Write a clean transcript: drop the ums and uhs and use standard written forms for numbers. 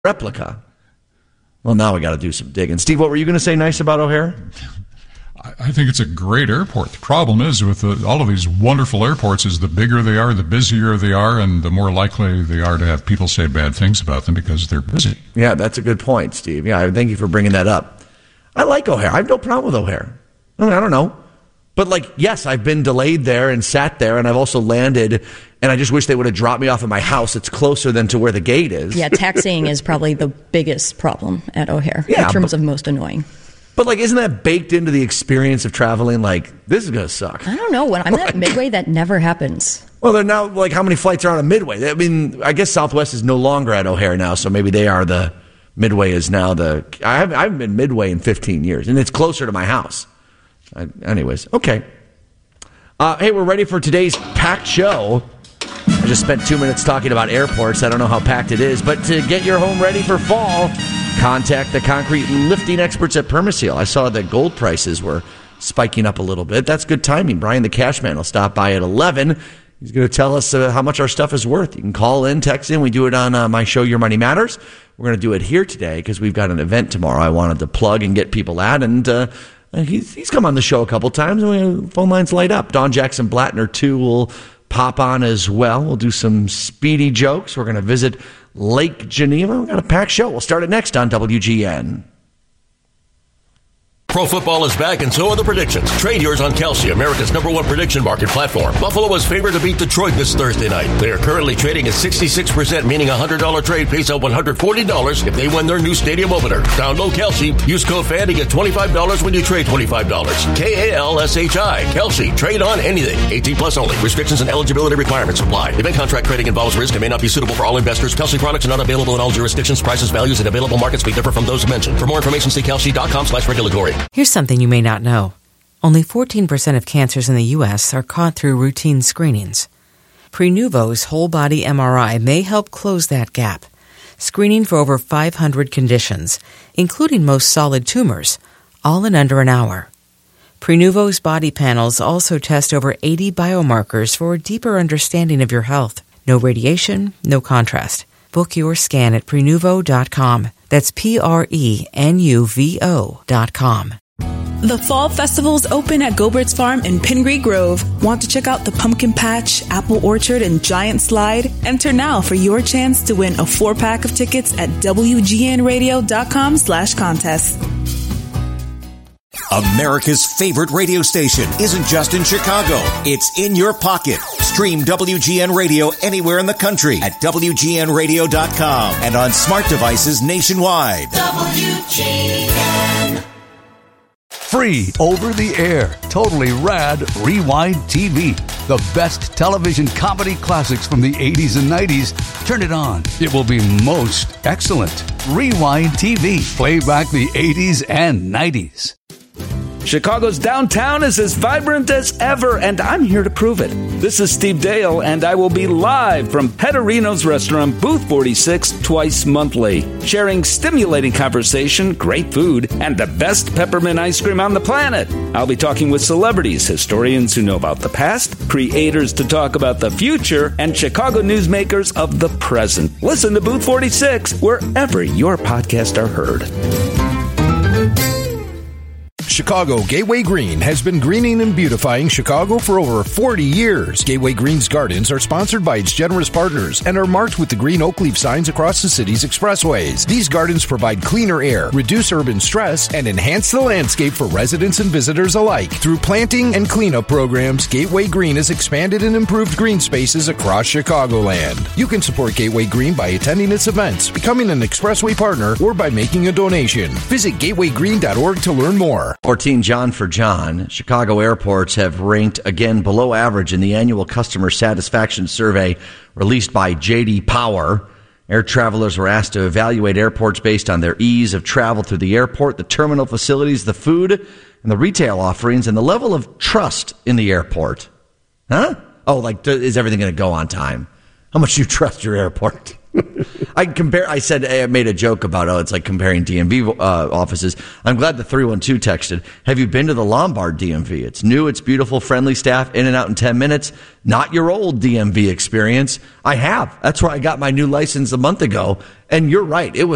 replica. Well, now we got to do some digging. Steve, what were you going to say nice about O'Hare? I think it's a great airport. The problem is with all of these wonderful airports is the bigger they are, the busier they are, and the more likely they are to have people say bad things about them because they're busy. Yeah, that's a good point, Steve. Yeah, thank you for bringing that up. I like O'Hare. I have no problem with O'Hare. I don't know. But, yes, I've been delayed there and sat there, and I've also landed, and I just wish they would have dropped me off at my house. It's closer than to where the gate is. Yeah, taxiing is probably the biggest problem at O'Hare in terms of most annoying. But, isn't that baked into the experience of traveling? This is going to suck. I don't know. When I'm at Midway, that never happens. Well, they're now, how many flights are on a Midway? I mean, I guess Southwest is no longer at O'Hare now, so maybe they are the... Midway is now the... I haven't been Midway in 15 years, and it's closer to my house. Anyways, okay. Hey, we're ready for today's packed show. I just spent 2 minutes talking about airports. I don't know how packed it is, but to get your home ready for fall, contact the concrete lifting experts at Permaseal. I saw that gold prices were spiking up a little bit. That's good timing. Brian the Cashman will stop by at 11. He's going to tell us how much our stuff is worth. You can call in, text in. We do it on my show, Your Money Matters. We're going to do it here today because we've got an event tomorrow I wanted to plug and get people at, and he's come on the show a couple times, and phone lines light up. Don Jackson Blattner, too, will pop on as well. We'll do some speedy jokes. We're going to visit Lake Geneva. We've got a packed show. We'll start it next on WGN. Pro football is back, and so are the predictions. Trade yours on Kelsey, America's #1 prediction market platform. Buffalo was favored to beat Detroit this Thursday night. They are currently trading at 66%, meaning a $100 trade pays out $140 if they win their new stadium opener. Download Kelsey. Use code FAN to get $25 when you trade $25. KALSHI. Kelsey. Trade on anything. 18 plus only. Restrictions and eligibility requirements apply. Event contract trading involves risk and may not be suitable for all investors. Kelsey products are not available in all jurisdictions. Prices, values, and available markets may differ from those mentioned. For more information, see kelsey.com/regulatory. Here's something you may not know. Only 14% of cancers in the U.S. are caught through routine screenings. Prenuvo's whole-body MRI may help close that gap, screening for over 500 conditions, including most solid tumors, all in under an hour. Prenuvo's body panels also test over 80 biomarkers for a deeper understanding of your health. No radiation, no contrast. Book your scan at Prenuvo.com. That's Prenuvo.com. The Fall Festival's open at Gobert's Farm in Pingree Grove. Want to check out the pumpkin patch, apple orchard, and giant slide? Enter now for your chance to win a 4-pack of tickets at WGNradio.com/contest. America's favorite radio station isn't just in Chicago. It's in your pocket. Stream WGN Radio anywhere in the country at WGNradio.com and on smart devices nationwide. WGN. Free over the air, totally rad Rewind TV. The best television comedy classics from the 80s and 90s. Turn it on. It will be most excellent. Rewind TV. Play back the 80s and 90s. Chicago's downtown is as vibrant as ever, and I'm here to prove it. This is Steve Dale, and I will be live from Petterino's Restaurant, Booth 46, twice monthly, sharing stimulating conversation, great food, and the best peppermint ice cream on the planet. I'll be talking with celebrities, historians who know about the past, creators to talk about the future, and Chicago newsmakers of the present. Listen to Booth 46 wherever your podcasts are heard. Chicago Gateway Green has been greening and beautifying Chicago for over 40 years. Gateway Green's gardens are sponsored by its generous partners and are marked with the green oak leaf signs across the city's expressways. These gardens provide cleaner air, reduce urban stress, and enhance the landscape for residents and visitors alike. Through planting and cleanup programs, Gateway Green has expanded and improved green spaces across Chicagoland. You can support Gateway Green by attending its events, becoming an expressway partner, or by making a donation. Visit gatewaygreen.org to learn more. 14 John for John. Chicago airports have ranked again below average in the annual customer satisfaction survey released by J.D. Power. Air travelers were asked to evaluate airports based on their ease of travel through the airport, the terminal facilities, the food, and the retail offerings, and the level of trust in the airport. Huh? Oh, is everything going to go on time? How much do you trust your airport? I made a joke about, it's like comparing DMV offices. I'm glad the 312 texted, have you been to the Lombard DMV? It's new, it's beautiful, friendly staff, in and out in 10 minutes. Not your old DMV experience. I have. That's where I got my new license a month ago. And you're right. It was